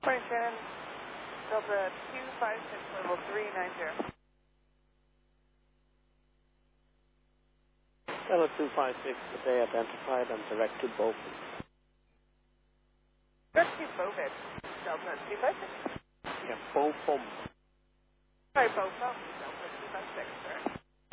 Morning, Shannon. Delta 256, level 390. Delta 256, today identified and direct to Beaufort. Direct to Beaufort. Delta 256. Yeah, Beaufort. Sorry, Beaufort. Delta 256, sir.